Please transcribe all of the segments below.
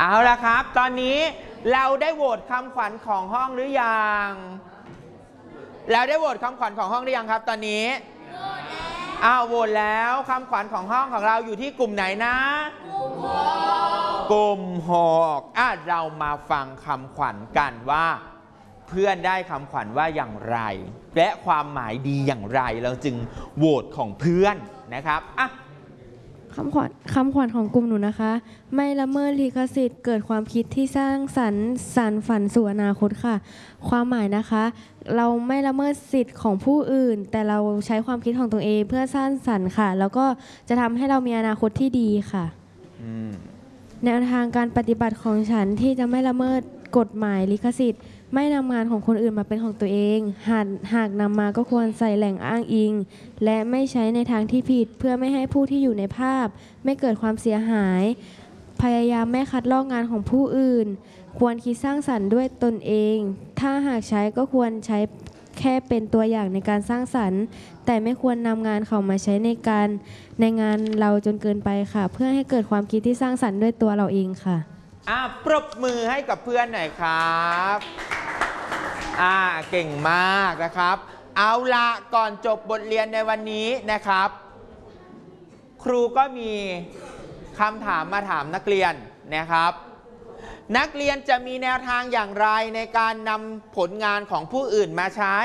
เอาละครับตอนนี้เราได้โหวตคำขวัญของห้องหรือยังเราได้โหวตคำขวัญของห้องหรือยังครับตอนนี้โหวตแล้วคำขวัญของห้องของเราอยู่ที่กลุ่มไหนนะกลุ่ม6เรามาฟังคำขวัญกันว่าเพื่อนได้คำขวัญว่าอย่างไรและความหมายดีอย่างไรเราจึงโหวตของเพื่อนนะครับคำขวัญของกลุ่มหนูนะคะไม่ละเมิดลิขสิทธิ์เกิดความคิดที่สร้างสรรค์สานฝันสู่อนาคตค่ะความหมายนะคะเราไม่ละเมิดสิทธิ์ของผู้อื่นแต่เราใช้ความคิดของตัวเองเพื่อสร้างสรรค์ค่ะแล้วก็จะทำให้เรามีอนาคตที่ดีค่ะแนวทางการปฏิบัติของฉันที่จะไม่ละเมิดกฎหมายลิขสิทธิ์ไม่นำงานของคนอื่นมาเป็นของตัวเองหากนำมาก็ควรใส่แหล่งอ้างอิงและไม่ใช้ในทางที่ผิดเพื่อไม่ให้ผู้ที่อยู่ในภาพไม่เกิดความเสียหายพยายามไม่คัดลอกงานของผู้อื่นควรคิดสร้างสรรค์ด้วยตนเองถ้าหากใช้ก็ควรใช้แค่เป็นตัวอย่างในการสร้างสรรค์แต่ไม่ควรนำงานเขามาใช้ในงานเราจนเกินไปค่ะเพื่อให้เกิดความคิดที่สร้างสรรค์ด้วยตัวเราเองค่ะปรบมือให้กับเพื่อนหน่อยครับเก่งมากนะครับเอาละก่อนจบบทเรียนในวันนี้นะครับครูก็มีคำถามมาถามนักเรียนนะครับนักเรียนจะมีแนวทางอย่างไรในการนำผลงานของผู้อื่นมาใช้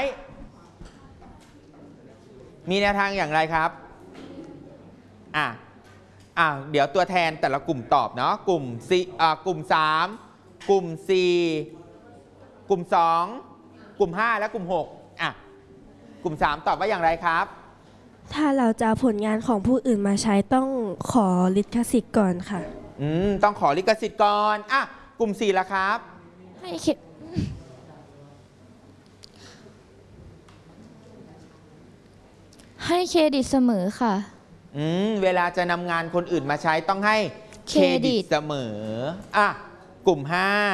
มีแนวทางอย่างไรครับเดี๋ยวตัวแทนแต่ละกลุ่มตอบเนาะกลุ่ม3กลุ่ม4กลุ่ม2กลุ่ม5และกลุ่ม6กลุ่ม3ตอบว่าอย่างไรครับถ้าเราจะเอาผลงานของผู้อื่นมาใช้ต้องขอลิขสิทธิ์ก่อนค่ะต้องขอลิขสิทธิ์ก่อนกลุ่ม4ล่ะครับให้เครดิตเสมอค่ะเวลาจะนำงานคนอื่นมาใช้ต้องให้เครดิตเสมอกลุ่ม5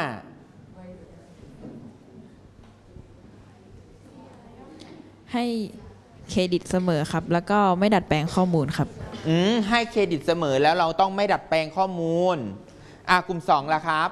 ให้เครดิตเสมอครับแล้วก็ไม่ดัดแปลงข้อมูลครับให้เครดิตเสมอแล้วเราต้องไม่ดัดแปลงข้อมูลกลุ่ม2ล่ะครับ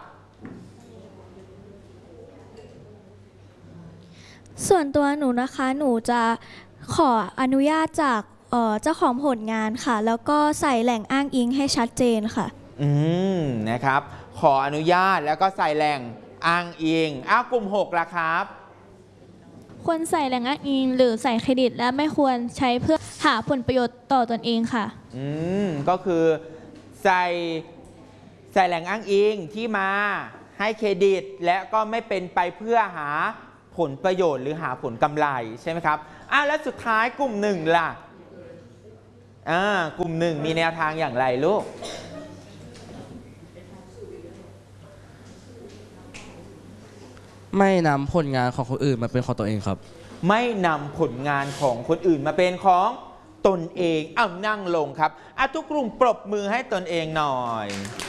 ส่วนตัวหนูนะคะหนูจะขออนุญาตจากเจ้าของผลงานค่ะแล้วก็ใส่แหล่งอ้างอิงให้ชัดเจนค่ะนะครับขออนุญาตแล้วก็ใส่แหล่งอ้างอิงกลุ่ม6ล่ะครับควรใส่แหล่งอ้างอิงหรือใส่เครดิตและไม่ควรใช้เพื่อหาผลประโยชน์ต่อตนเองค่ะก็คือใส่แหล่งอ้างอิงที่มาให้เครดิตและก็ไม่เป็นไปเพื่อหาผลประโยชน์หรือหาผลกำไรใช่ไหมครับและสุดท้ายกลุ่ม1ล่ะกลุ่ม1มีแนวทางอย่างไรลูกไม่นำผลงานของคนอื่นมาเป็นของตัวเองครับไม่นำผลงานของคนอื่นมาเป็นของตนเองนั่งลงครับทุกกลุ่มปรบมือให้ตนเองหน่อย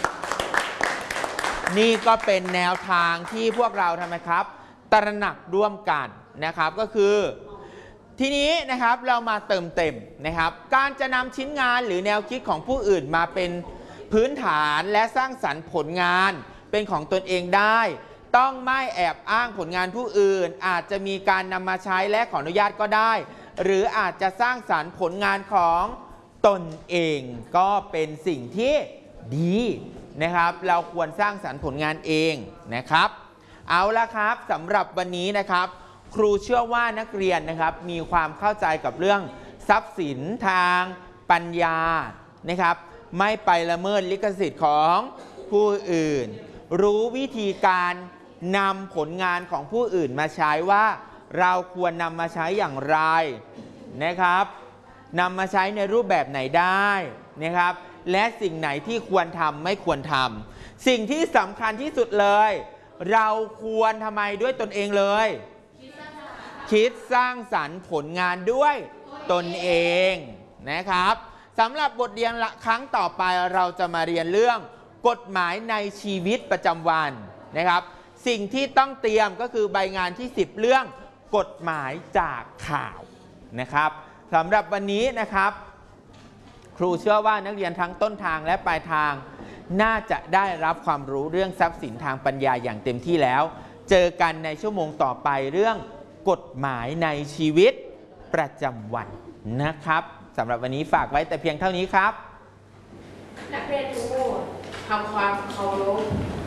นี่ก็เป็นแนวทางที่พวกเราทำไมครับตระหนักร่วมกันนะครับก็คือทีนี้นะครับเรามาเติมเต็มนะครับการจะนำชิ้นงานหรือแนวคิดของผู้อื่นมาเป็นพื้นฐานและสร้างสรรค์ผลงานเป็นของตนเองได้ต้องไม่แอบอ้างผลงานผู้อื่นอาจจะมีการนำมาใช้และขออนุญาตก็ได้หรืออาจจะสร้างสรรค์ผลงานของตนเองก็เป็นสิ่งที่ดีนะครับเราควรสร้างสรรค์ผลงานเองนะครับเอาละครับสำหรับวันนี้นะครับครูเชื่อว่านักเรียนนะครับมีความเข้าใจกับเรื่องทรัพย์สินทางปัญญานะครับไม่ไปละเมิดลิขสิทธิ์ของผู้อื่นรู้วิธีการนำผลงานของผู้อื่นมาใช้ว่าเราควรนำมาใช้อย่างไรนะครับนำมาใช้ในรูปแบบไหนได้นะครับและสิ่งไหนที่ควรทำไม่ควรทำสิ่งที่สำคัญที่สุดเลยเราควรทำไมด้วยตนเองเลยคิดสร้างสรรค์ผลงานด้วยตนเองนะครับสำหรับบทเรียนครั้งต่อไปเราจะมาเรียนเรื่องกฎหมายในชีวิตประจำวันนะครับสิ่งที่ต้องเตรียมก็คือใบงานที่10เรื่องกฎหมายจากข่าวนะครับสำหรับวันนี้นะครับครูเชื่อว่านักเรียนทั้งต้นทางและปลายทางน่าจะได้รับความรู้เรื่องทรัพย์สินทางปัญญาอย่างเต็มที่แล้ว เจอกันในชั่วโมงต่อไปเรื่องกฎหมายในชีวิตประจำวันนะครับสำหรับวันนี้ฝากไว้แต่เพียงเท่านี้ครับนักเรียนทุกคนทำความเคารพ